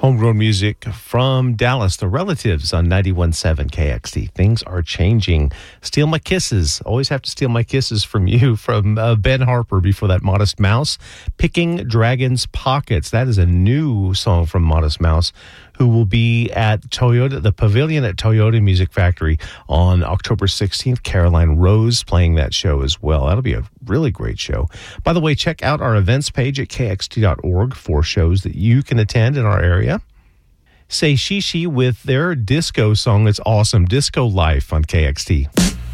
Homegrown music from Dallas, The Relatives on 91.7 KXT. Things are changing. Steal My Kisses. Always have to steal my kisses from you, from Ben Harper. Before that, Modest Mouse. Picking Dragon's Pockets. That is a new song from Modest Mouse, who will be at Toyota, the Pavilion at Toyota Music Factory on October 16th. Caroline Rose playing that show as well. That'll be a really great show. By the way, check out our events page at kxt.org for shows that you can attend in our area. Say Shishi with their disco song. It's awesome. Disco Life on KXT.